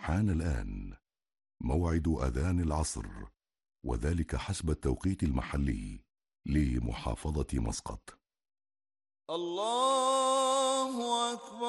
حان الآن موعد أذان العصر، وذلك حسب التوقيت المحلي لمحافظة مسقط. الله أكبر.